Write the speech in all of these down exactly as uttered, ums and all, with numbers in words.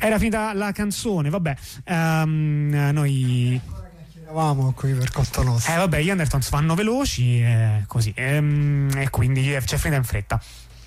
Era finita la canzone, vabbè. Um, noi eravamo qui per conto nostro. Eh vabbè, gli Undertones vanno veloci e così, e, e quindi c'è finita in fretta.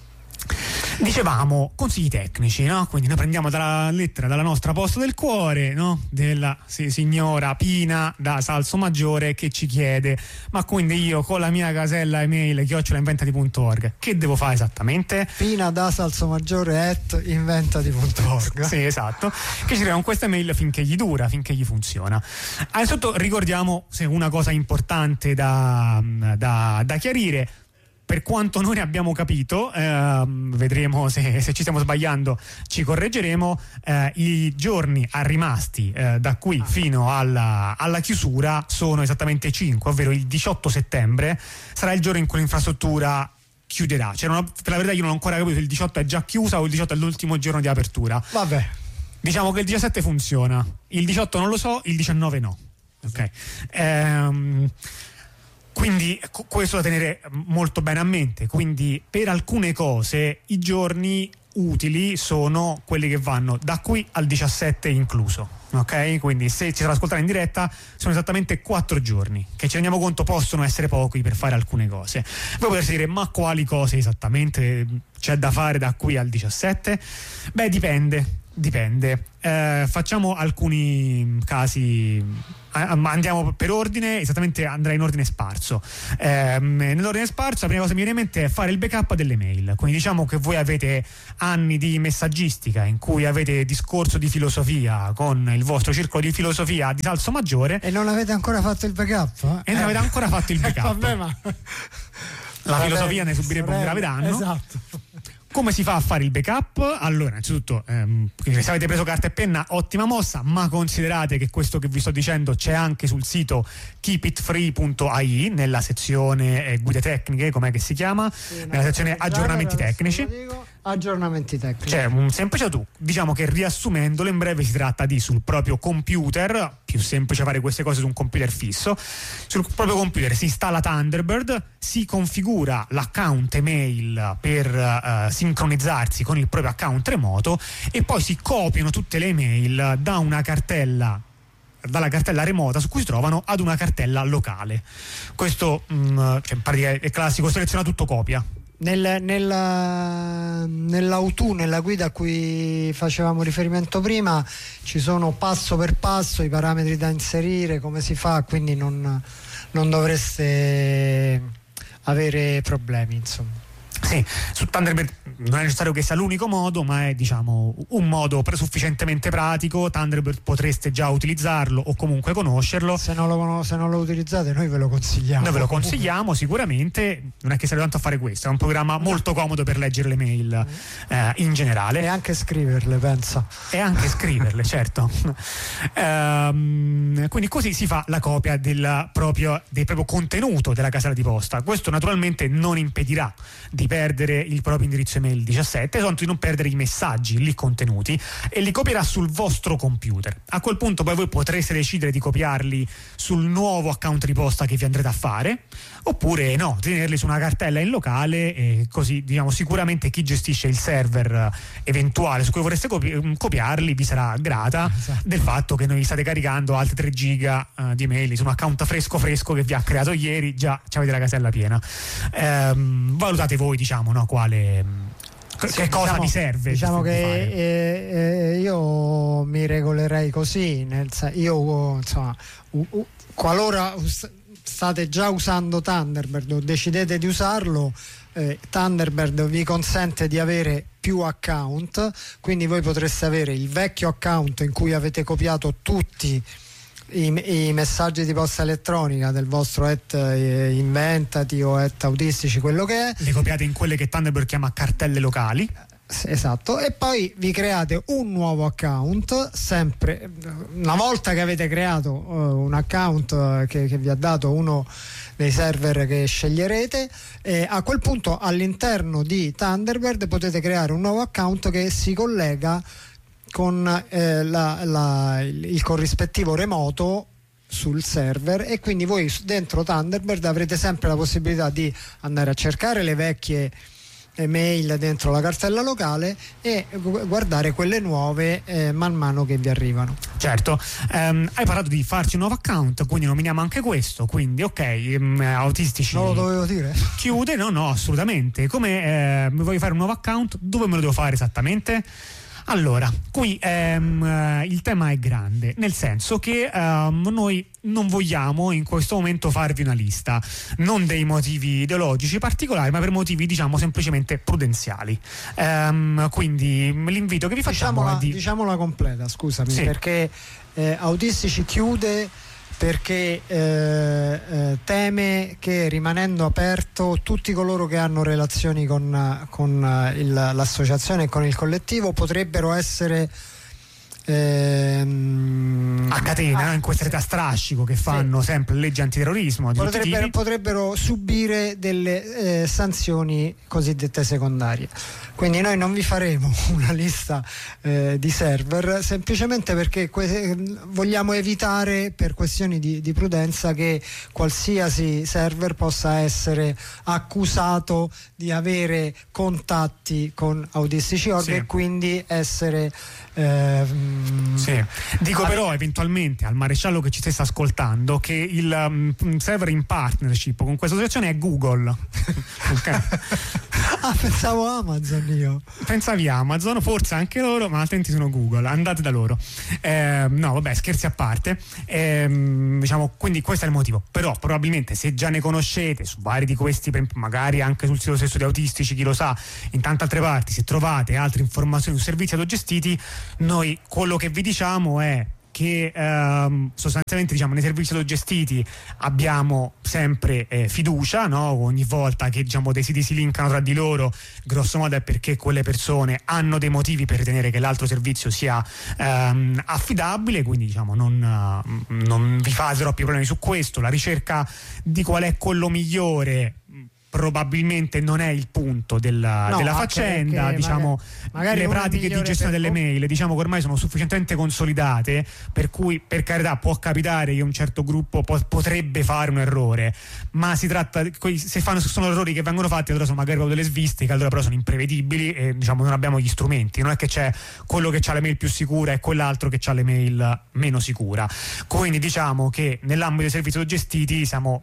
Dicevamo consigli tecnici, no? Quindi noi prendiamo dalla lettera dalla nostra posta del cuore, no? Della sì, signora Pina da Salsomaggiore, che ci chiede: ma quindi io con la mia casella email chiocciola inventati punto org che devo fare esattamente? Pina da Salsomaggiore at inventati punto org. Sì, esatto, che ci arriva con questa email finché gli dura, finché gli funziona. Adesso ricordiamo se una cosa importante da, da, da chiarire. Per quanto noi ne abbiamo capito, eh, vedremo se, se ci stiamo sbagliando, ci correggeremo, eh, i giorni rimasti eh, da qui fino alla, alla chiusura sono esattamente cinque, ovvero il diciotto settembre sarà il giorno in cui l'infrastruttura chiuderà. Cioè, non ho, per la verità io non ho ancora capito se il diciotto è già chiusa o il diciotto è l'ultimo giorno di apertura. Vabbè. Diciamo che il diciassette funziona, il diciotto non lo so, il diciannove no. Ok. Ehm... Quindi questo da tenere molto bene a mente. Quindi per alcune cose i giorni utili sono quelli che vanno da qui al diciassette incluso, ok? Quindi se ci sarà ascoltare in diretta sono esattamente quattro giorni che ci rendiamo conto possono essere pochi per fare alcune cose. Voi potreste dire: ma quali cose esattamente c'è da fare da qui al diciassette? Beh, dipende. Dipende, eh, facciamo alcuni casi, andiamo per ordine, esattamente andrà in ordine sparso. Eh, nell'ordine sparso la prima cosa che mi viene in mente è fare il backup delle mail. Quindi diciamo che voi avete anni di messaggistica in cui avete discorso di filosofia con il vostro circolo di filosofia di Salsomaggiore e non avete ancora fatto il backup? E non avete ancora fatto il backup. Vabbè, ma la Vabbè, filosofia ne subirebbe un grave danno. Esatto. Come si fa a fare il backup? Allora, innanzitutto, ehm, se avete preso carta e penna, ottima mossa, ma considerate che questo che vi sto dicendo c'è anche sul sito keep it free punto a i, nella sezione eh, guide tecniche, com'è che si chiama? Sì, nella sezione aggiornamenti tecnici. Aggiornamenti tecnici. C'è un semplice tu. Diciamo che riassumendolo in breve si tratta di sul proprio computer, più semplice fare queste cose su un computer fisso, sul proprio computer si installa Thunderbird, si configura l'account email per uh, sincronizzarsi con il proprio account remoto e poi si copiano tutte le email da una cartella dalla cartella remota su cui si trovano ad una cartella locale. Questo mh, cioè, in pratica è classico, seleziona tutto, copia. Nel, nella, nell'auto, nella guida a cui facevamo riferimento prima, ci sono passo per passo i parametri da inserire, come si fa, quindi non, non dovreste avere problemi, insomma. Sì, su Thunderbird non è necessario che sia l'unico modo, ma è diciamo un modo sufficientemente pratico. Thunderbird potreste già utilizzarlo o comunque conoscerlo. Se non lo, se non lo utilizzate noi ve lo consigliamo. Noi ve lo consigliamo sicuramente, non è che serve tanto a fare questo, è un programma molto comodo per leggere le mail eh, in generale. E anche scriverle, pensa. E anche scriverle, certo. Ehm, quindi così si fa la copia del proprio, del proprio contenuto della casella di posta. Questo naturalmente non impedirà di perdere il proprio indirizzo email diciassette, tanto di non perdere i messaggi lì contenuti, e li copierà sul vostro computer. A quel punto poi voi potreste decidere di copiarli sul nuovo account di posta che vi andrete a fare, oppure no, tenerli su una cartella in locale, e così diciamo sicuramente chi gestisce il server eventuale su cui vorreste copi- copiarli vi sarà grata esatto. del fatto che non vi state caricando altri tre giga uh, di mail su un account fresco fresco che vi ha creato ieri, già avete la casella piena. Ehm, valutate voi diciamo no quale che sì, cosa diciamo, vi serve. Diciamo che eh, eh, io mi regolerei così, nel senso, io insomma uh, uh, qualora us- state già usando Thunderbird o decidete di usarlo, eh, Thunderbird vi consente di avere più account, quindi voi potreste avere il vecchio account in cui avete copiato tutti I, i messaggi di posta elettronica del vostro at eh, inventati o at autistici, quello che è, li copiate in quelle che Thunderbird chiama cartelle locali. Esatto, e poi vi create un nuovo account, sempre una volta che avete creato uh, un account uh, che, che vi ha dato uno dei server che sceglierete, e a quel punto all'interno di Thunderbird potete creare un nuovo account che si collega con eh, la, la, il corrispettivo remoto sul server, e quindi voi dentro Thunderbird avrete sempre la possibilità di andare a cercare le vecchie mail dentro la cartella locale e guardare quelle nuove eh, man mano che vi arrivano. Certo, um, hai parlato di farci un nuovo account, quindi nominiamo anche questo, quindi ok, um, autistici non lo dovevo dire? Chiude, no no assolutamente. Come eh, mi voglio fare un nuovo account, dove me lo devo fare esattamente? Allora, qui ehm, il tema è grande, nel senso che ehm, noi non vogliamo in questo momento farvi una lista, non dei motivi ideologici particolari, ma per motivi diciamo semplicemente prudenziali. Ehm, quindi l'invito che vi facciamo diciamola, è di... diciamola completa, scusami, sì. perché eh, Autistici chiude perché eh, eh, teme che rimanendo aperto tutti coloro che hanno relazioni con, con il, l'associazione e con il collettivo potrebbero essere ehm, a catena, ah, in questa rete a strascico che fanno sì. sempre leggi antiterrorismo di potrebbero, potrebbero subire delle eh, sanzioni cosiddette secondarie. Quindi noi non vi faremo una lista eh, di server, semplicemente perché que- vogliamo evitare, per questioni di, di prudenza, che qualsiasi server possa essere accusato di avere contatti con Autistici Org sì. e quindi essere eh, sì. dico ah, però eventualmente al maresciallo che ci stesse ascoltando che il um, server in partnership con questa associazione è Google. Okay. Ah, pensavo Amazon io. Pensavi Amazon, forse anche loro, ma altrimenti sono Google, andate da loro. Eh, no, vabbè, scherzi a parte. Eh, diciamo, quindi questo è il motivo. Però probabilmente se già ne conoscete su vari di questi, magari anche sul sito stesso di Autistici, chi lo sa, in tante altre parti, se trovate altre informazioni su servizi autogestiti, noi quello che vi diciamo è che ehm, sostanzialmente diciamo nei servizi autogestiti abbiamo sempre eh, fiducia, no? Ogni volta che diciamo dei siti si linkano tra di loro, grosso modo è perché quelle persone hanno dei motivi per ritenere che l'altro servizio sia ehm, affidabile, quindi diciamo non, uh, non vi fate troppi problemi su questo. La ricerca di qual è quello migliore probabilmente non è il punto della, no, della faccenda, diciamo magari, magari le pratiche di gestione delle mail diciamo che ormai sono sufficientemente consolidate, per cui per carità può capitare che un certo gruppo po- potrebbe fare un errore, ma si tratta se fanno se sono errori che vengono fatti allora sono magari proprio delle sviste che allora però sono imprevedibili e diciamo non abbiamo gli strumenti, non è che c'è quello che ha le mail più sicura e quell'altro che ha le mail meno sicura, quindi diciamo che nell'ambito dei servizi gestiti siamo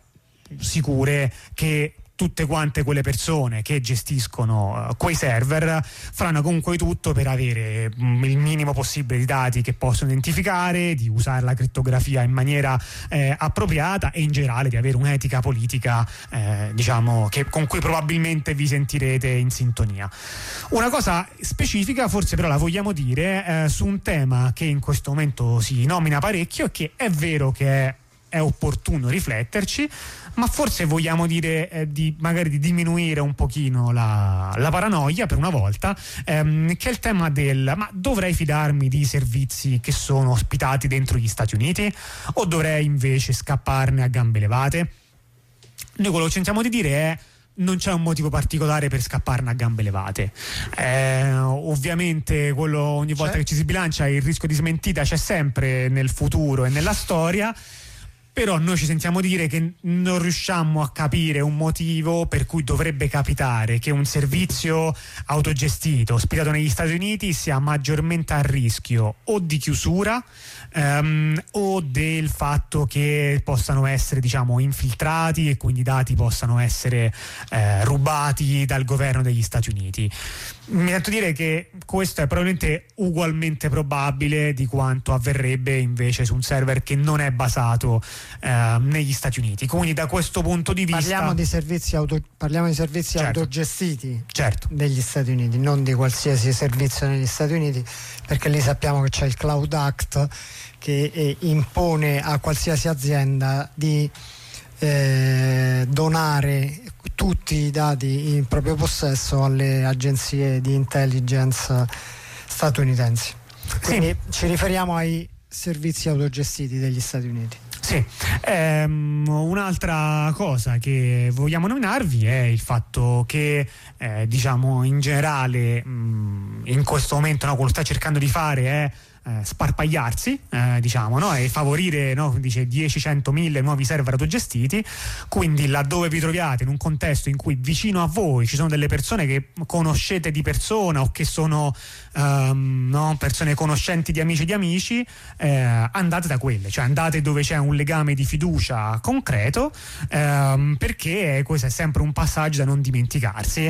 sicure che tutte quante quelle persone che gestiscono uh, quei server faranno comunque tutto per avere um, il minimo possibile di dati che possono identificare, di usare la crittografia in maniera eh, appropriata e in generale di avere un'etica politica eh, diciamo che, con cui probabilmente vi sentirete in sintonia. Una cosa specifica forse però la vogliamo dire eh, su un tema che in questo momento si nomina parecchio e che è vero che è, è opportuno rifletterci, ma forse vogliamo dire eh, di magari di diminuire un pochino la, la paranoia per una volta, ehm, che è il tema del ma dovrei fidarmi di servizi che sono ospitati dentro gli Stati Uniti o dovrei invece scapparne a gambe levate? Noi quello che cerchiamo di dire è non c'è un motivo particolare per scapparne a gambe levate. Eh, ovviamente quello ogni volta c'è. Che ci si bilancia il rischio di smentita c'è sempre nel futuro e nella storia. Però noi ci sentiamo dire che non riusciamo a capire un motivo per cui dovrebbe capitare che un servizio autogestito ospitato negli Stati Uniti sia maggiormente a rischio o di chiusura ehm, o del fatto che possano essere diciamo infiltrati e quindi i dati possano essere eh, rubati dal governo degli Stati Uniti. Mi sento dire che questo è probabilmente ugualmente probabile di quanto avverrebbe invece su un server che non è basato eh, negli Stati Uniti. Quindi da questo punto di vista parliamo di servizi auto, parliamo di servizi certo. autogestiti certo. degli Stati Uniti, non di qualsiasi servizio negli Stati Uniti, perché lì sappiamo che c'è il Cloud Act che eh, impone a qualsiasi azienda di eh, donare tutti i dati in proprio possesso alle agenzie di intelligence statunitensi. Quindi sì. Ci riferiamo ai servizi autogestiti degli Stati Uniti. Sì, ehm, un'altra cosa che vogliamo nominarvi è il fatto che eh, diciamo in generale mh, in questo momento no, quello che sta cercando di fare è eh, sparpagliarsi, eh, diciamo, no? E favorire, no? Dice dieci, cento, mille nuovi server autogestiti. Quindi laddove vi troviate in un contesto in cui vicino a voi ci sono delle persone che conoscete di persona o che sono um, no? persone conoscenti di amici di amici, eh, andate da quelle, cioè andate dove c'è un legame di fiducia concreto, ehm, perché questo è sempre un passaggio da non dimenticarsi.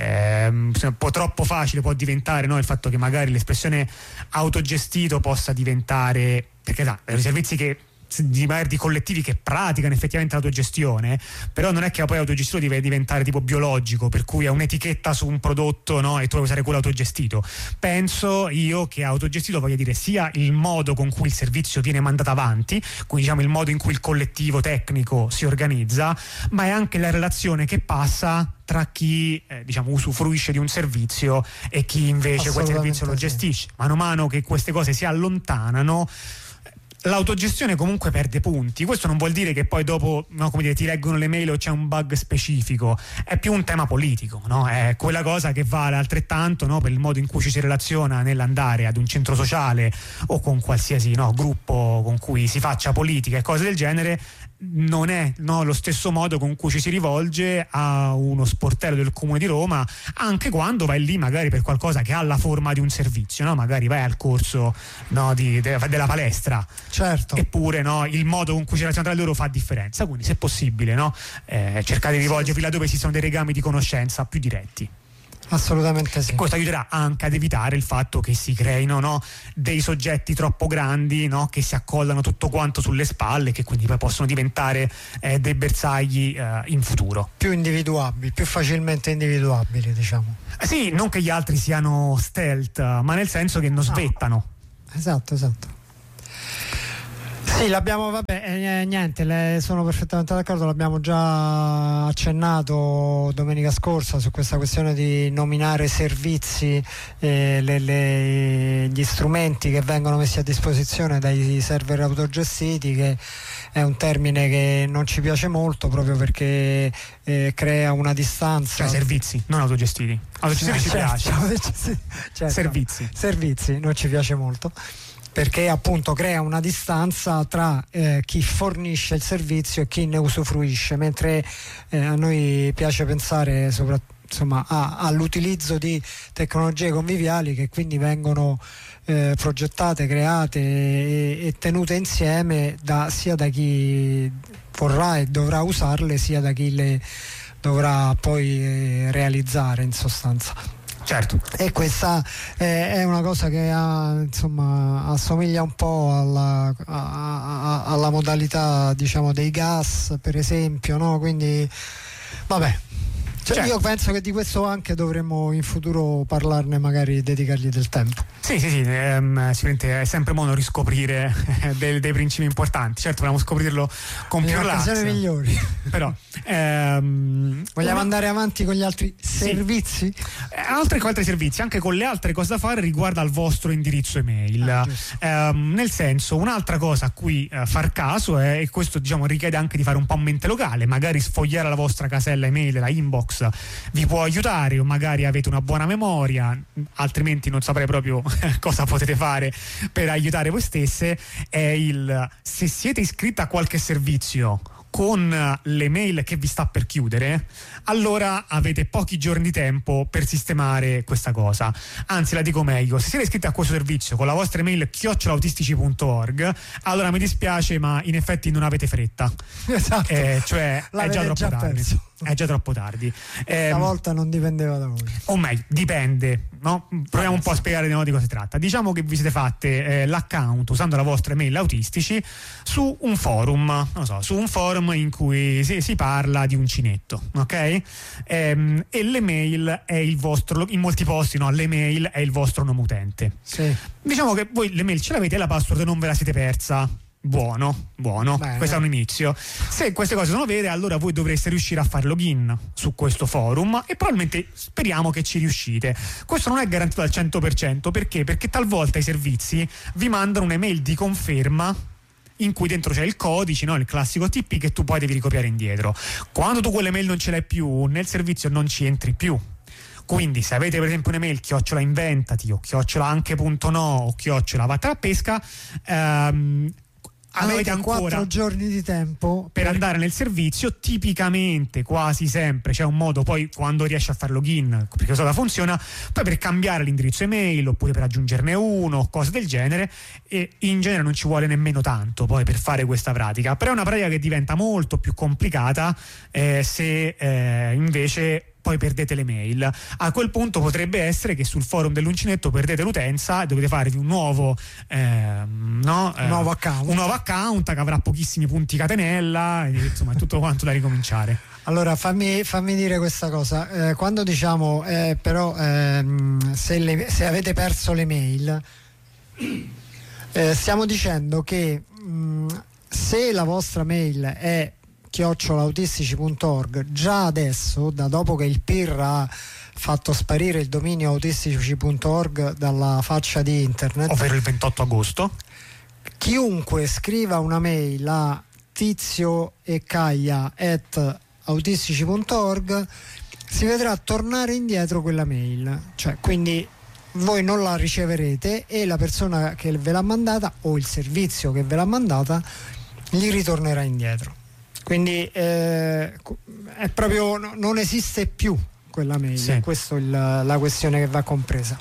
Ehm, po' troppo facile può diventare, no? Il fatto che magari l'espressione autogestito possa diventare, perché da, i servizi che di, di collettivi che praticano effettivamente l'autogestione, però non è che poi autogestito deve diventare tipo biologico, per cui è un'etichetta su un prodotto, no? E tu puoi usare quello autogestito. Penso io che autogestito voglia dire sia il modo con cui il servizio viene mandato avanti, quindi diciamo il modo in cui il collettivo tecnico si organizza, ma è anche la relazione che passa tra chi eh, diciamo usufruisce di un servizio e chi invece quel servizio lo gestisce. Sì. Mano a mano che queste cose si allontanano, l'autogestione comunque perde punti. Questo non vuol dire che poi dopo, no, come dire, ti leggono le mail o c'è un bug specifico, è più un tema politico, no? È quella cosa che vale altrettanto, no, per il modo in cui ci si relaziona nell'andare ad un centro sociale o con qualsiasi, no, gruppo con cui si faccia politica e cose del genere. Non è, no, lo stesso modo con cui ci si rivolge a uno sportello del Comune di Roma, anche quando vai lì magari per qualcosa che ha la forma di un servizio, no? Magari vai al corso, no, di, de, della palestra, certo. Eppure, no, il modo con cui si relaziona tra loro fa differenza, quindi se possibile, no, eh, cercate di rivolgervi là dove ci sono dei legami di conoscenza più diretti. Assolutamente sì. E questo aiuterà anche ad evitare il fatto che si creino, no, dei soggetti troppo grandi, no, che si accollano tutto quanto sulle spalle e che quindi poi possono diventare eh, dei bersagli eh, in futuro. Più individuabili, più facilmente individuabili, diciamo. Eh sì, non che gli altri siano stealth, ma nel senso che non svettano. No. Esatto, esatto. Sì, l'abbiamo, vabbè, eh, niente, le, sono perfettamente d'accordo, l'abbiamo già accennato domenica scorsa su questa questione di nominare servizi, eh, le, le, gli strumenti che vengono messi a disposizione dai server autogestiti, che è un termine che non ci piace molto proprio perché eh, crea una distanza. Cioè servizi, non autogestiti. Autogestiti ci piace. Certo, servizi. Servizi, non ci piace molto, perché appunto crea una distanza tra eh, chi fornisce il servizio e chi ne usufruisce, mentre eh, a noi piace pensare soprattutto, insomma, a, all'utilizzo di tecnologie conviviali che quindi vengono eh, progettate, create e, e tenute insieme da, sia da chi vorrà e dovrà usarle, sia da chi le dovrà poi eh, realizzare in sostanza. Certo. E questa eh, è una cosa che ha, insomma, assomiglia un po' alla, a, a, alla modalità, diciamo, dei gas, per esempio, no? Quindi vabbè. Cioè, certo. Io penso che di questo anche dovremmo in futuro parlarne, magari dedicargli del tempo. Sì, sì, sì, ehm, sicuramente è sempre buono riscoprire dei, dei principi importanti. Certo, vogliamo scoprirlo con più relax. Le occasioni migliori. Però ehm, vogliamo una... andare avanti con gli altri servizi? Sì. Altri, con altri servizi, anche con le altre cose da fare riguarda al vostro indirizzo email. Ah, ehm, nel senso, un'altra cosa a cui eh, far caso è, e questo diciamo richiede anche di fare un po' mente locale, magari sfogliare la vostra casella email, la inbox vi può aiutare, o magari avete una buona memoria, altrimenti non saprei proprio cosa potete fare per aiutare voi stesse. È il: se siete iscritti a qualche servizio con l'email che vi sta per chiudere, allora avete pochi giorni di tempo per sistemare questa cosa. Anzi, la dico meglio: se siete iscritti a questo servizio con la vostra email chiocciola autistici punto org, allora mi dispiace, ma in effetti non avete fretta. Esatto. Eh, cioè è già troppo già tardi. Perso. È già troppo tardi. Stavolta eh, non dipendeva da voi. O meglio, dipende, no? Proviamo un po' a spiegare di cosa si tratta. Diciamo che vi siete fatte eh, l'account usando la vostra email autistici su un forum, non so, su un forum in cui si, si parla di uncinetto, ok? Ehm, e l'email è il vostro, in molti posti, no? L'email è il vostro nome utente. Sì. Diciamo che voi l'email ce l'avete e la password non ve la siete persa. Buono, buono. Bene. Questo è un inizio. Se queste cose sono vere, allora voi dovreste riuscire a fare login su questo forum e probabilmente speriamo che ci riuscite. Questo non è garantito al cento per cento, perché? Perché talvolta i servizi vi mandano un'email di conferma in cui dentro c'è il codice, no? Il classico T P che tu poi devi ricopiare indietro. Quando tu quell'email non ce l'hai più, nel servizio non ci entri più. Quindi se avete per esempio un'email chiocciola inventati o chiocciola anche punto no o chiocciola vattene a pesca, ehm, avete ancora quattro giorni di tempo per, per andare nel servizio. Tipicamente quasi sempre c'è un modo, poi quando riesci a fare login, perché cosa funziona, poi per cambiare l'indirizzo email oppure per aggiungerne uno, cose del genere, e in genere non ci vuole nemmeno tanto poi per fare questa pratica, però è una pratica che diventa molto più complicata eh, se eh, invece poi perdete le mail. A quel punto potrebbe essere che sul forum dell'uncinetto perdete l'utenza e dovete farvi un nuovo eh, no, eh, nuovo account. un nuovo account che avrà pochissimi punti catenella, e, insomma è tutto quanto da ricominciare. Allora fammi, fammi dire questa cosa, eh, quando diciamo eh, però ehm, se, le, se avete perso le mail, eh, stiamo dicendo che mh, se la vostra mail è chiocciola autistici punto org, già adesso, da dopo che il P I R ha fatto sparire il dominio autistici punto org dalla faccia di internet, ovvero il ventotto agosto, chiunque scriva una mail a tizio e caia at autistici punto org si vedrà tornare indietro quella mail, cioè quindi voi non la riceverete e la persona che ve l'ha mandata o il servizio che ve l'ha mandata gli ritornerà indietro. Quindi eh, è proprio no, non esiste più quella mail, sì. Questa è il, la questione che va compresa.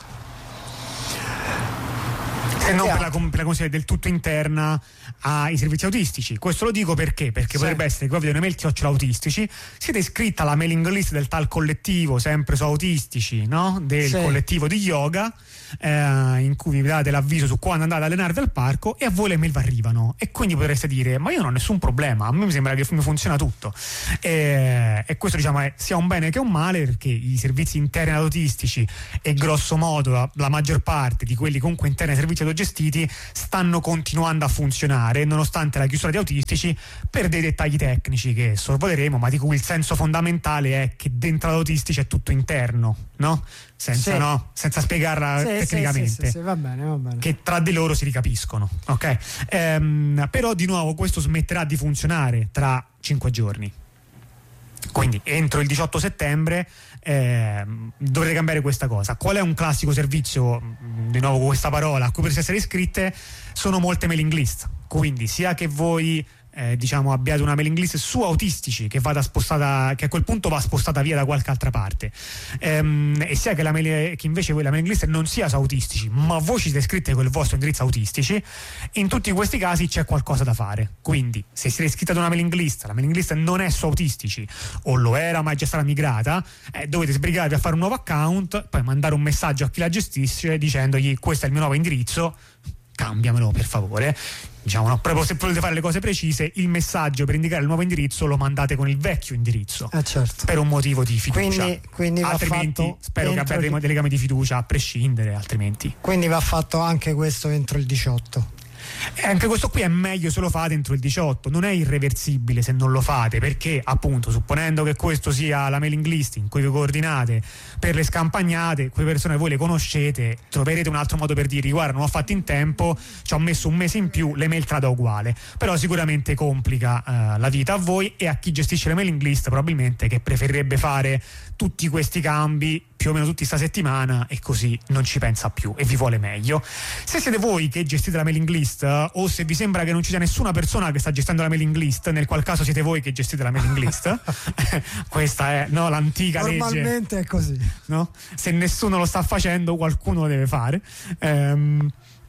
Se non per la, per la considerazione del tutto interna ai servizi autistici. Questo lo dico perché? Perché sì. Potrebbe essere che voi avete una mail chiocciola autistici, siete iscritta alla mailing list del tal collettivo, sempre su autistici, no? Del sì. collettivo di yoga, eh, in cui vi date l'avviso su quando andate ad allenarvi al parco, e a voi le mail vi arrivano, e quindi potreste dire ma io non ho nessun problema, a me mi sembra che mi funziona tutto, e, e questo diciamo è sia un bene che un male, perché i servizi interni ad autistici e grosso modo la, la maggior parte di quelli comunque interni ai servizi gestiti stanno continuando a funzionare nonostante la chiusura di autistici, per dei dettagli tecnici che sorvoleremo, ma di cui il senso fondamentale è che dentro ad autistici è tutto interno, no? Senza, sì. no? Senza spiegarla sì, tecnicamente, sì, sì, sì, va bene, va bene. Che tra di loro si ricapiscono, ok? Ehm, però di nuovo questo smetterà di funzionare tra cinque giorni, quindi entro il diciotto settembre eh, dovrete cambiare questa cosa. Qual è un classico servizio, di nuovo con questa parola, a cui potreste essere iscritte? Sono molte mailing list, quindi sia che voi Eh, diciamo abbiate una mailing list su autistici che vada spostata, che a quel punto va spostata via da qualche altra parte, ehm, e sia che, la mail, che invece voi la mailing list non sia su autistici ma voi ci siete iscritte con il vostro indirizzo autistici. In tutti questi casi c'è qualcosa da fare, quindi se siete iscritti ad una mailing list, la mailing list non è su autistici o lo era ma è già stata migrata, eh, dovete sbrigarvi a fare un nuovo account, poi mandare un messaggio a chi la gestisce dicendogli questo è il mio nuovo indirizzo, cambiamelo per favore. Diciamo, no? Proprio se volete fare le cose precise, il messaggio per indicare il nuovo indirizzo lo mandate con il vecchio indirizzo, eh certo. per un motivo di fiducia. Quindi, quindi altrimenti spero che abbiate dei legami di fiducia a prescindere, altrimenti. Quindi va fatto anche questo entro il diciotto. E anche questo qui è meglio se lo fate entro il diciotto, non è irreversibile se non lo fate, perché appunto supponendo che questo sia la mailing list in cui vi coordinate per le scampagnate, quelle persone voi le conoscete, troverete un altro modo per dirgli guarda non ho fatto in tempo, ci ho messo un mese in più, le mail trada uguale, però sicuramente complica uh, la vita a voi e a chi gestisce le mailing list probabilmente, che preferirebbe fare tutti questi cambi più o meno tutti sta settimana e così non ci pensa più e vi vuole meglio. Se siete voi che gestite la mailing list o se vi sembra che non ci sia nessuna persona che sta gestendo la mailing list, nel qual caso siete voi che gestite la mailing list questa è no, l'antica normalmente legge, normalmente è così, no? Se nessuno lo sta facendo qualcuno lo deve fare. ehm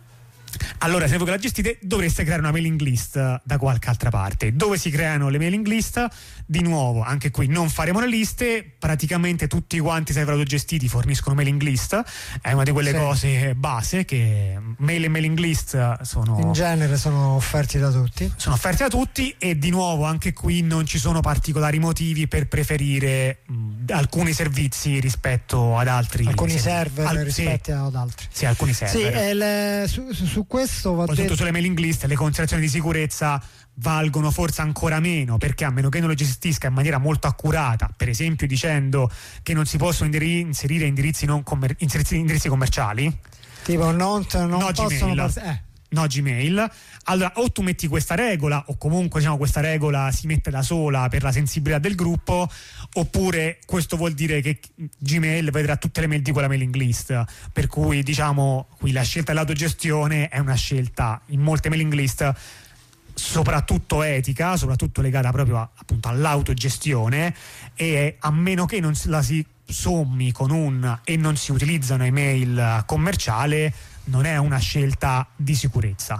Allora, se voi che la gestite dovreste creare una mailing list da qualche altra parte. Dove si creano le mailing list? Di nuovo, anche qui non faremo le liste, praticamente tutti quanti server autogestiti forniscono mailing list, è una di quelle sì. cose base che mail e mailing list sono in genere sono offerti da tutti. Sono offerti da tutti e di nuovo anche qui non ci sono particolari motivi per preferire mh, alcuni servizi rispetto ad altri. Alcuni server Al- rispetto sì. ad altri. Sì, alcuni server. Sì, e le, su, su, su questo va detto. Soprattutto sulle mailing list le considerazioni di sicurezza valgono forse ancora meno, perché a meno che non lo gestisca in maniera molto accurata, per esempio dicendo che non si possono inserire indirizzi non commer- indirizzi, indirizzi commerciali, tipo non, non no possono Gmail. Part- eh. no Gmail. Allora o tu metti questa regola, o comunque diciamo questa regola si mette da sola per la sensibilità del gruppo, oppure questo vuol dire che Gmail vedrà tutte le mail di quella mailing list, per cui diciamo qui la scelta dell'autogestione è una scelta in molte mailing list soprattutto etica, soprattutto legata proprio a, appunto all'autogestione, e a meno che non la si sommi con un e non si utilizzano email commerciale, non è una scelta di sicurezza.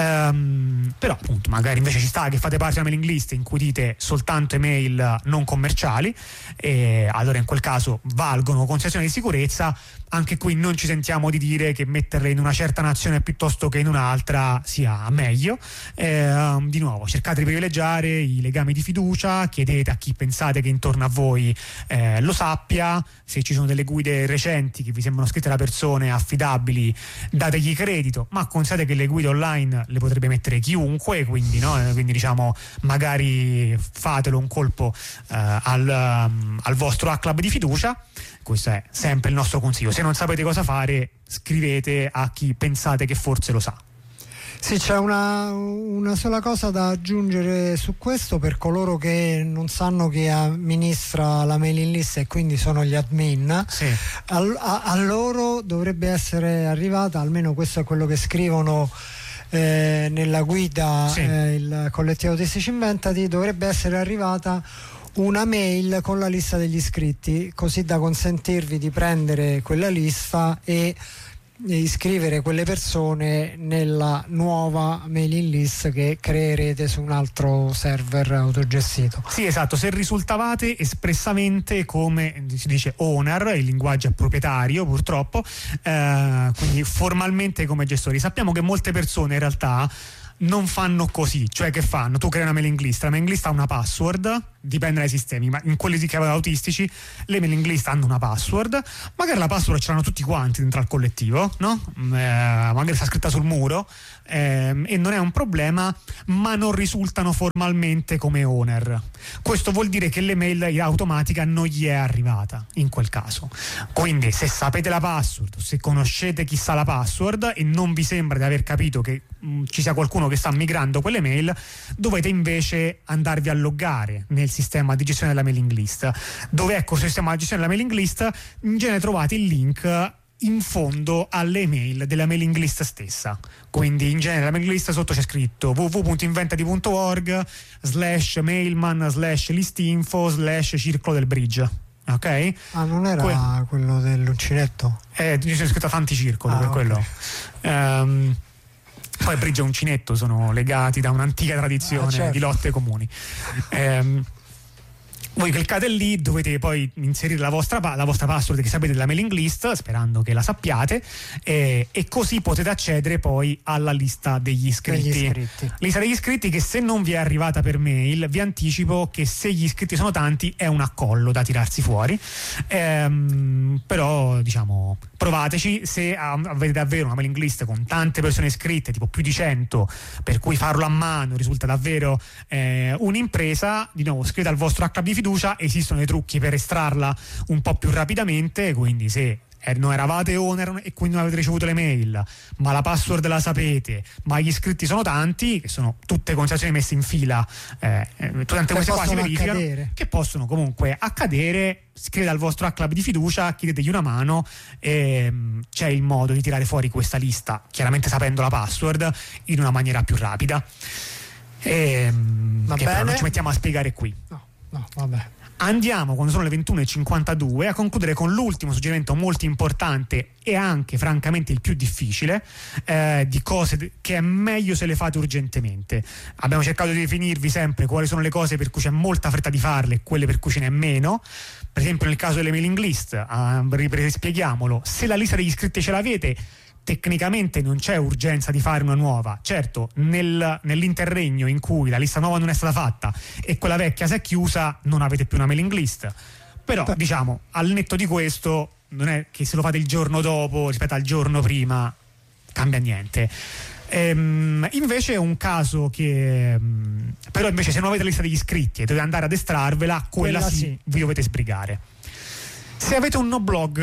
Um, però appunto magari invece ci sta che fate parte di una mailing list in cui dite soltanto email non commerciali, e allora in quel caso valgono considerazioni di sicurezza. Anche qui non ci sentiamo di dire che metterle in una certa nazione piuttosto che in un'altra sia meglio. Eh, di nuovo, cercate di privilegiare i legami di fiducia, chiedete a chi pensate che intorno a voi eh, lo sappia. Se ci sono delle guide recenti che vi sembrano scritte da persone affidabili, dategli credito, ma considerate che le guide online le potrebbe mettere chiunque, quindi, no? quindi diciamo magari fatelo un colpo eh, al, um, al vostro A-Club di fiducia. Questo è sempre il nostro consiglio. Se non sapete cosa fare, scrivete a chi pensate che forse lo sa. Sì, c'è una, una sola cosa da aggiungere su questo per coloro che non sanno chi amministra la mailing list e quindi sono gli admin. Sì. A, a, a loro dovrebbe essere arrivata, almeno questo è quello che scrivono eh, nella guida, sì. eh, il collettivo Autistici Inventati, dovrebbe essere arrivata una mail con la lista degli iscritti, così da consentirvi di prendere quella lista e iscrivere quelle persone nella nuova mailing list che creerete su un altro server autogestito. Sì, esatto, se risultavate espressamente come si dice owner, il linguaggio è proprietario purtroppo, eh, quindi formalmente come gestori. Sappiamo che molte persone in realtà non fanno così, cioè che fanno? Tu crei una mailing list, la mailing list ha una password, dipende dai sistemi, ma in quelli che avevano autistici le mailing list hanno una password, magari la password ce l'hanno tutti quanti dentro al collettivo, no? Eh, magari sta scritta sul muro eh, e non è un problema, ma non risultano formalmente come owner. Questo vuol dire che l'email in automatica non gli è arrivata in quel caso. Quindi se sapete la password, se conoscete chi sa la password e non vi sembra di aver capito che mh, ci sia qualcuno che sta migrando quelle mail, dovete invece andarvi a loggare nel sistema di gestione della mailing list, dove ecco sul sistema di gestione della mailing list in genere trovate il link in fondo alle email della mailing list stessa. Quindi in genere la mailing list sotto c'è scritto w w w punto inventati punto org slash mailman slash listinfo slash circolo del bridge. Ok? Ah, non era que- quello dell'uncinetto? Eh, c'è scritto tanti circoli ah, per okay. quello. Um, poi bridge e uncinetto sono legati da un'antica tradizione ah, certo. di lotte comuni. Um, Voi cliccate lì, dovete poi inserire la vostra, la vostra password che sapete della mailing list, sperando che la sappiate, eh, e così potete accedere poi alla lista degli iscritti. Degli iscritti. Lista degli iscritti che, se non vi è arrivata per mail, vi anticipo che se gli iscritti sono tanti è un accollo da tirarsi fuori. Ehm, però diciamo provateci. Se avete davvero una mailing list con tante persone iscritte, tipo più di cento, per cui farlo a mano risulta davvero eh, un'impresa, di nuovo scrivete al vostro H B fiducia, esistono dei trucchi per estrarla un po' più rapidamente. Quindi se non eravate owner e quindi non avete ricevuto le mail, ma la password la sapete, ma gli iscritti sono tanti, che sono tutte considerazioni messe in fila, eh, tante queste qua si verificano, che possono comunque accadere. Scrivete al vostro H-Club di fiducia, chiedetegli una mano e mh, c'è il modo di tirare fuori questa lista, chiaramente sapendo la password, in una maniera più rapida. E, mh, che però non ci mettiamo a spiegare qui. No, no, vabbè. Andiamo, quando sono le ventuno e cinquantadue, a concludere con l'ultimo suggerimento molto importante e anche francamente il più difficile, eh, di cose che è meglio se le fate urgentemente. Abbiamo cercato di definirvi sempre quali sono le cose per cui c'è molta fretta di farle e quelle per cui ce n'è meno. Per esempio nel caso delle mailing list, eh, spieghiamolo, se la lista degli iscritti ce l'avete, tecnicamente non c'è urgenza di fare una nuova. Certo, nel, nell'interregno in cui la lista nuova non è stata fatta e quella vecchia si è chiusa, non avete più una mailing list. Però Beh. diciamo, al netto di questo, non è che se lo fate il giorno dopo rispetto al giorno prima cambia niente. Ehm, invece è un caso che ehm, però invece se non avete la lista degli iscritti e dovete andare ad estrarvela, quella, quella sì, sì vi dovete sbrigare. Se avete un no blog,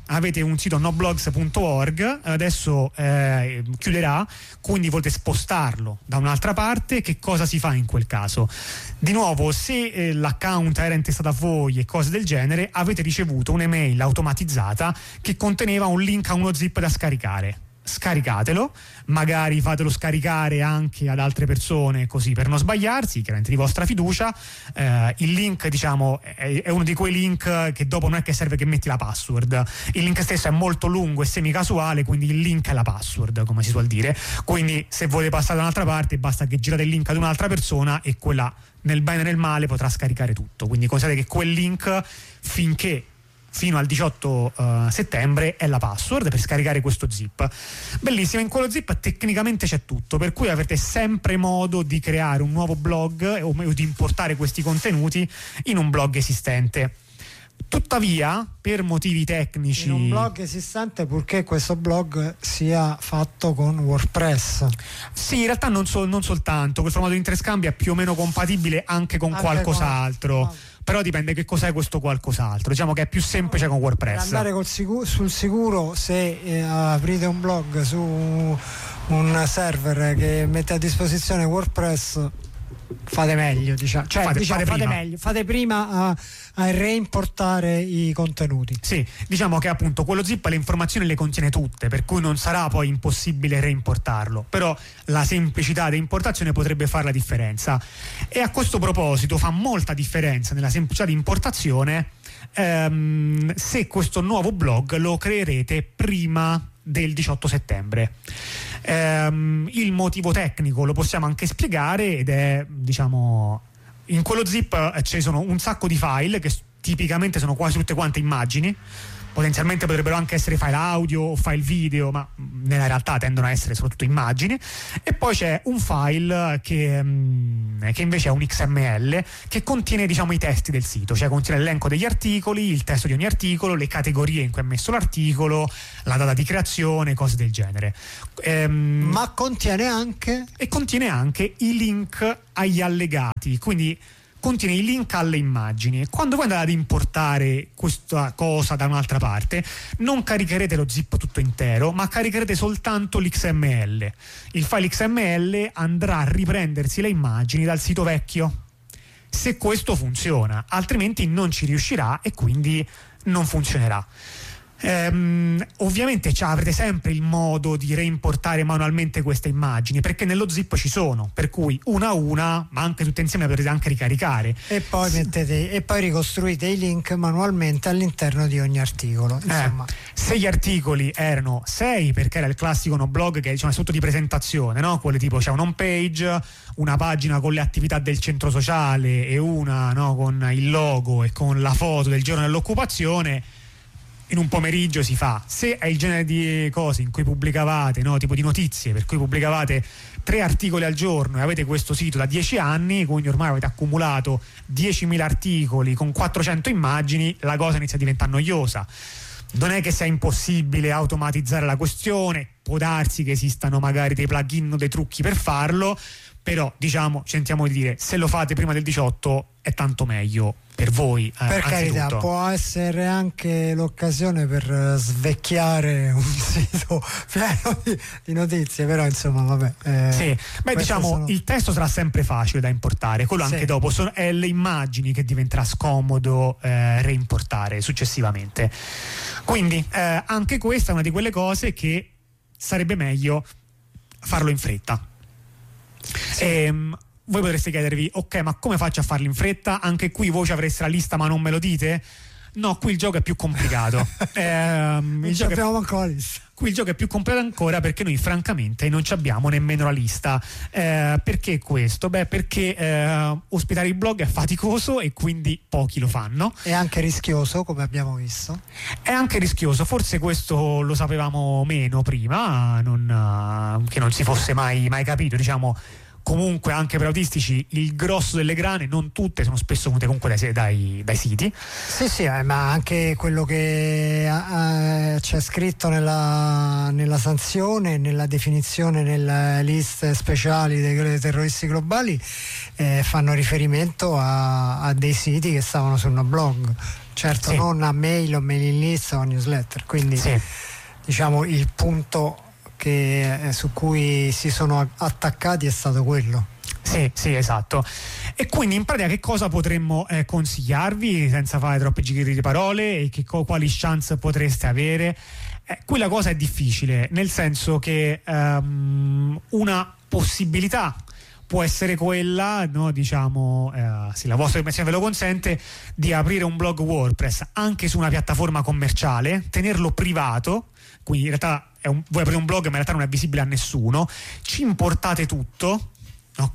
avete un sito noblogs punto org, adesso eh, chiuderà, quindi volete spostarlo da un'altra parte. Che cosa si fa in quel caso? Di nuovo, se eh, l'account era intestato a voi e cose del genere, avete ricevuto un'email automatizzata che conteneva un link a uno zip da scaricare. Scaricatelo, magari fatelo scaricare anche ad altre persone, così per non sbagliarsi, chiaramente di vostra fiducia. Eh, il link, diciamo, è, è uno di quei link che dopo non è che serve che metti la password. Il link stesso è molto lungo e semicasuale, quindi il link è la password, come si suol dire. Quindi se volete passare da un'altra parte, basta che girate il link ad un'altra persona e quella, nel bene e nel male, potrà scaricare tutto. Quindi considerate che quel link, finché fino al diciotto uh, settembre, è la password per scaricare questo zip. Bellissimo, in quello zip tecnicamente c'è tutto, per cui avrete sempre modo di creare un nuovo blog o di importare questi contenuti in un blog esistente. Tuttavia, per motivi tecnici, in un blog esistente, purché questo blog sia fatto con WordPress. Sì, in realtà non, so, non soltanto, quel formato di interscambio è più o meno compatibile anche con anche qualcos'altro. Con... però dipende che cos'è questo qualcos'altro. Diciamo che è più semplice con WordPress. Per andare col sicuro, sul sicuro, se eh, aprite un blog su un server che mette a disposizione WordPress, fate meglio, diciamo, cioè, fate, diciamo, fate, fate prima. meglio, fate prima a, a reimportare i contenuti. Sì, diciamo che appunto quello zip le informazioni le contiene tutte, per cui non sarà poi impossibile reimportarlo, però la semplicità di importazione potrebbe fare la differenza. E a questo proposito fa molta differenza nella semplicità di importazione ehm, se questo nuovo blog lo creerete prima del diciotto settembre. Ehm, il motivo tecnico lo possiamo anche spiegare, ed è, diciamo, in quello zip eh, ci sono un sacco di file che tipicamente sono quasi tutte quante immagini. Potenzialmente potrebbero anche essere file audio o file video, ma nella realtà tendono a essere soprattutto immagini. E poi c'è un file che, mh, che invece è un X M L, che contiene, diciamo, i testi del sito, cioè contiene l'elenco degli articoli, il testo di ogni articolo, le categorie in cui è messo l'articolo, la data di creazione, cose del genere. Ehm, ma contiene anche e contiene anche i link agli allegati, quindi contiene i link alle immagini. Quando voi andate ad importare questa cosa da un'altra parte, non caricherete lo zip tutto intero, ma caricherete soltanto l'X M L. Il file X M L andrà a riprendersi le immagini dal sito vecchio, se questo funziona, altrimenti non ci riuscirà e quindi non funzionerà. Ehm, ovviamente cioè, avrete sempre il modo di reimportare manualmente queste immagini, perché nello zip ci sono, per cui una a una, ma anche tutte insieme, le potete anche ricaricare e poi, mettete, e poi ricostruite i link manualmente all'interno di ogni articolo. Insomma, eh, se gli articoli erano sei, perché era il classico no blog che, diciamo, è sotto di presentazione, no? Quelle tipo c'è un home page, una pagina con le attività del centro sociale e una, no, con il logo e con la foto del giorno dell'occupazione, in un pomeriggio si fa. Se è il genere di cose in cui pubblicavate, no, tipo di notizie, per cui pubblicavate tre articoli al giorno e avete questo sito da dieci anni, quindi ormai avete accumulato diecimila articoli con quattrocento immagini, la cosa inizia a diventare noiosa. Non è che sia impossibile automatizzare la questione, può darsi che esistano magari dei plugin o dei trucchi per farlo, però, diciamo, sentiamo di dire, se lo fate prima del diciotto è tanto meglio per voi. Eh, per carità, può essere anche l'occasione per svecchiare un sito pieno di, di notizie, però insomma vabbè. Eh, sì, beh, diciamo sono... il testo sarà sempre facile da importare, quello anche sì. Dopo sono è le immagini che diventerà scomodo eh, reimportare successivamente. Quindi eh, anche questa è una di quelle cose che sarebbe meglio farlo in fretta. Sì. Ehm, voi potreste chiedervi, ok, ma come faccio a farlo in fretta? Anche qui voi ci avreste la lista ma non me lo dite? No, qui il gioco è più complicato. ehm, il gioco abbiamo ancora la lista. Qui il gioco è più complicato ancora, perché noi francamente non ci abbiamo nemmeno la lista. Eh, perché questo? Beh, perché eh, ospitare il blog è faticoso e quindi pochi lo fanno. È anche rischioso, come abbiamo visto. È anche rischioso, forse questo lo sapevamo meno prima, non, che non si fosse mai, mai capito, diciamo. comunque anche per autistici il grosso delle grane, non tutte, sono spesso venute comunque dai, dai, dai siti. Sì, sì, eh, ma anche quello che eh, c'è scritto nella, nella sanzione, nella definizione, nelle liste speciali dei terroristi globali, eh, fanno riferimento a, a dei siti che stavano su una blog, certo, sì. Non a mail o mailing list o newsletter, quindi sì. Diciamo il punto che, eh, su cui si sono attaccati è stato quello. Sì, sì, esatto. E quindi in pratica che cosa potremmo eh, consigliarvi senza fare troppi giri di parole e che, quali chance potreste avere? Eh, qui la cosa è difficile, nel senso che um, una possibilità può essere quella, no, diciamo, eh, se la vostra dimensione ve lo consente, di aprire un blog WordPress anche su una piattaforma commerciale, tenerlo privato, quindi in realtà è un, voi aprire un blog ma in realtà non è visibile a nessuno, ci importate tutto, ok?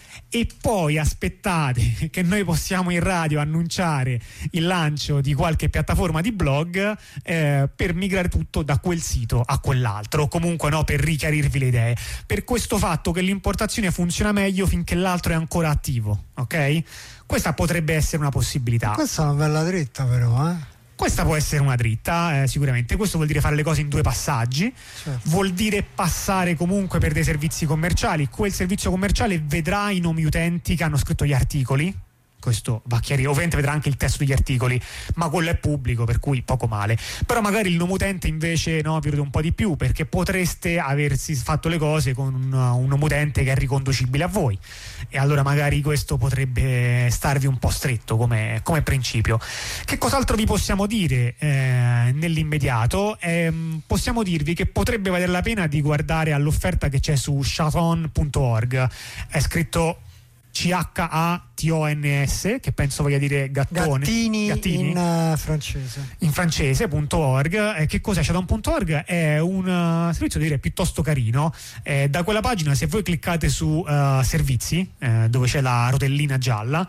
E poi aspettate che noi possiamo in radio annunciare il lancio di qualche piattaforma di blog eh, per migrare tutto da quel sito a quell'altro, o comunque no, per richiarirvi le idee, per questo fatto che l'importazione funziona meglio finché l'altro è ancora attivo, ok? Questa potrebbe essere una possibilità. Questa è una bella dritta però, eh? Questa può essere una dritta, eh, sicuramente. Questo vuol dire fare le cose in due passaggi, certo. Vuol dire passare comunque per dei servizi commerciali. Quel servizio commerciale vedrà i nomi utenti che hanno scritto gli articoli. Questo va a chiarire, ovviamente vedrà anche il testo degli articoli, ma quello è pubblico, per cui poco male. Però magari il nome utente invece no, vi un po' di più, perché potreste aversi fatto le cose con un, un nome utente che è riconducibile a voi, e allora magari questo potrebbe starvi un po' stretto come, come principio. Che cos'altro vi possiamo dire eh, nell'immediato? Eh, possiamo dirvi che potrebbe valere la pena di guardare all'offerta che c'è su chaton punto org, è scritto C H A T O N S, che penso voglia dire gattone. Gattini, Gattini. in uh, francese. In francese, punto org. Eh, che cos'è chaton punto org? È un uh, servizio, direi, piuttosto carino. Eh, da quella pagina, se voi cliccate su uh, servizi, eh, dove c'è la rotellina gialla,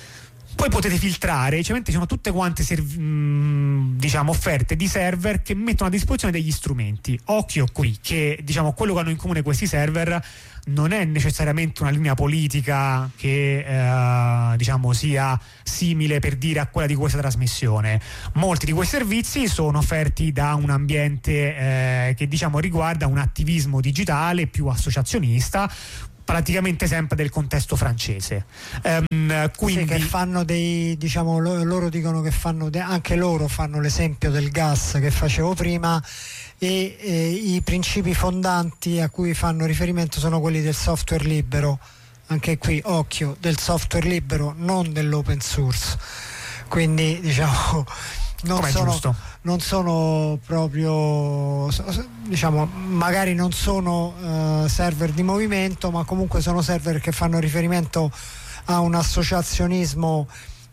poi potete filtrare, cioè ci sono tutte quante serv- mh, diciamo offerte di server che mettono a disposizione degli strumenti. Occhio qui che diciamo quello che hanno in comune questi server non è necessariamente una linea politica che eh, diciamo sia simile, per dire, a quella di questa trasmissione. Molti di questi servizi sono offerti da un ambiente eh, che diciamo riguarda un attivismo digitale più associazionista, praticamente sempre del contesto francese. Um, quindi sì, che fanno dei, diciamo, loro dicono che fanno de- anche loro fanno l'esempio del gas che facevo prima, e, e i principi fondanti a cui fanno riferimento sono quelli del software libero. Anche qui occhio, del software libero, non dell'open source. Quindi diciamo non sono, non sono proprio, diciamo, magari non sono uh, server di movimento, ma comunque sono server che fanno riferimento a un associazionismo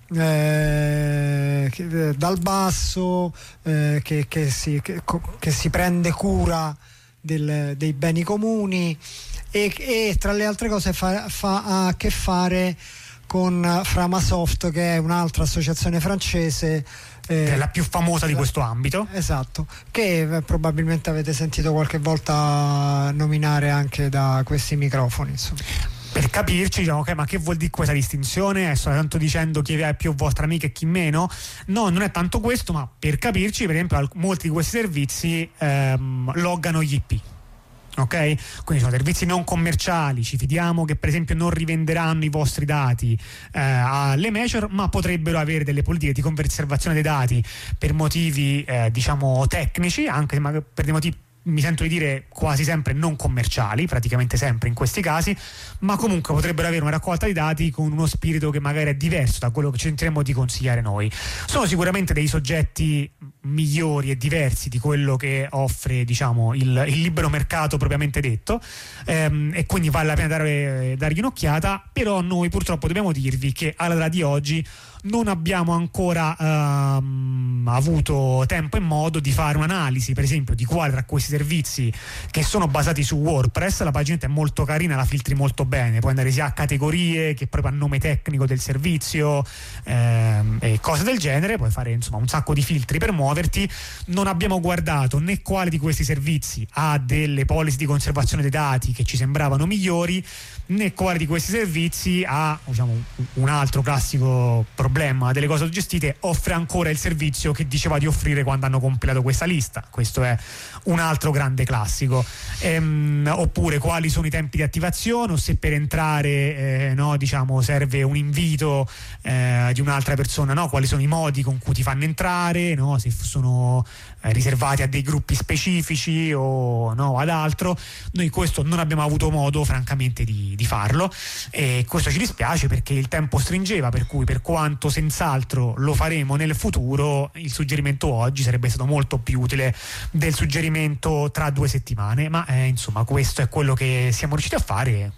eh, che, dal basso, eh, che, che, si, che, che si prende cura del, dei beni comuni, e, e tra le altre cose fa, fa a che fare con Framasoft, che è un'altra associazione francese, eh, che è la più famosa di questo ambito. Esatto, che eh, probabilmente avete sentito qualche volta nominare anche da questi microfoni, insomma. Per capirci, diciamo, okay, ma che vuol dire questa distinzione? Sto tanto dicendo chi è più vostra amica e chi meno? No, non è tanto questo, ma per capirci, per esempio, molti di questi servizi ehm, loggano gli I P. Ok? Quindi sono servizi non commerciali, ci fidiamo che per esempio non rivenderanno i vostri dati eh, alle major, ma potrebbero avere delle politiche di conservazione dei dati per motivi eh, diciamo tecnici, anche per dei motivi, mi sento di dire, quasi sempre non commerciali, praticamente sempre in questi casi, ma comunque potrebbero avere una raccolta di dati con uno spirito che magari è diverso da quello che cercheremo di consigliare noi. Sono sicuramente dei soggetti migliori e diversi di quello che offre, diciamo, il, il libero mercato propriamente detto, ehm, e quindi vale la pena dare, dargli un'occhiata. Però noi purtroppo dobbiamo dirvi che alla data di oggi non abbiamo ancora ehm, avuto tempo e modo di fare un'analisi, per esempio, di quale tra questi servizi che sono basati su WordPress. La paginetta è molto carina, la filtri molto bene, puoi andare sia a categorie che proprio a nome tecnico del servizio ehm, e cose del genere, puoi fare insomma un sacco di filtri per muoverti. Non abbiamo guardato né quale di questi servizi ha delle policy di conservazione dei dati che ci sembravano migliori, né quale di questi servizi ha, diciamo, un altro classico problema delle cose gestite: offre ancora il servizio che diceva di offrire quando hanno compilato questa lista. Questo è un altro grande classico. Ehm, oppure quali sono i tempi di attivazione, o se per entrare eh, no, diciamo serve un invito eh, di un'altra persona, no? Quali sono i modi con cui ti fanno entrare, no? Se sono eh, riservati a dei gruppi specifici o no, ad altro. Noi questo non abbiamo avuto modo francamente di, di farlo, e questo ci dispiace perché il tempo stringeva, per cui per quanto senz'altro lo faremo nel futuro, il suggerimento oggi sarebbe stato molto più utile del suggerimento tra due settimane. Ma eh, insomma questo è quello che siamo riusciti a fare,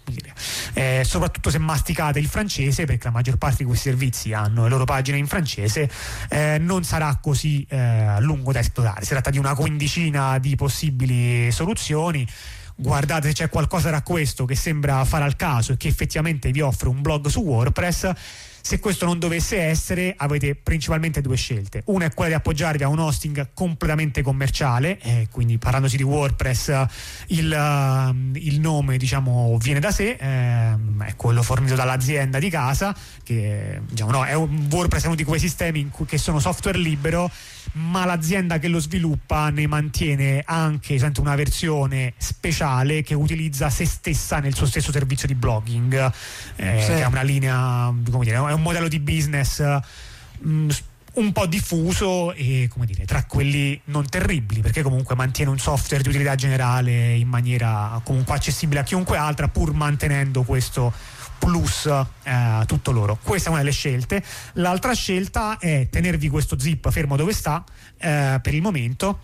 eh, soprattutto se masticate il francese, perché la maggior parte di questi servizi hanno le loro pagine in francese. Eh, non sarà così eh, lungo da esplorare, si tratta di una quindicina di possibili soluzioni. Guardate se c'è qualcosa tra questo che sembra fare al caso e che effettivamente vi offre un blog su WordPress. Se questo non dovesse essere, avete principalmente due scelte. Una è quella di appoggiarvi a un hosting completamente commerciale, eh, quindi parlandosi di WordPress il, uh, il nome diciamo viene da sé, eh, è quello fornito dall'azienda di casa, che diciamo no, è un WordPress è uno di quei sistemi in cui, che sono software libero, ma l'azienda che lo sviluppa ne mantiene anche una versione speciale che utilizza se stessa nel suo stesso servizio di blogging, eh, sì. Che è una linea, come dire, è un modello di business mh, un po' diffuso e, come dire, tra quelli non terribili, perché comunque mantiene un software di utilità generale in maniera comunque accessibile a chiunque altra, pur mantenendo questo plus eh, tutto loro. Questa è una delle scelte. L'altra scelta è tenervi questo zip fermo dove sta eh, per il momento,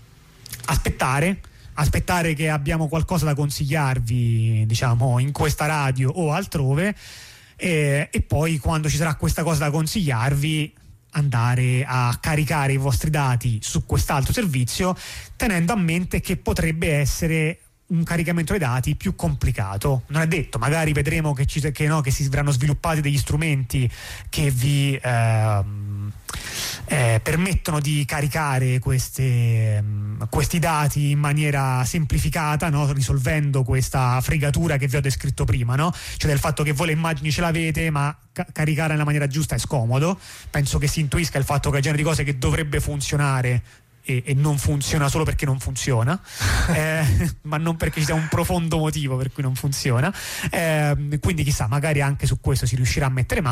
aspettare aspettare che abbiamo qualcosa da consigliarvi, diciamo, in questa radio o altrove, e, e poi quando ci sarà questa cosa da consigliarvi andare a caricare i vostri dati su quest'altro servizio, tenendo a mente che potrebbe essere un caricamento dei dati più complicato. Non è detto, magari vedremo che, ci, che, no, che si verranno sviluppati degli strumenti che vi eh, eh, permettono di caricare queste, questi dati in maniera semplificata, no? Risolvendo questa fregatura che vi ho descritto prima, no? Cioè del fatto che voi le immagini ce l'avete, ma ca- caricare nella maniera giusta è scomodo. Penso che si intuisca il fatto che è il genere di cose che dovrebbe funzionare E, e non funziona solo perché non funziona, eh, ma non perché ci sia un profondo motivo per cui non funziona, eh, quindi chissà, magari anche su questo si riuscirà a mettere mano.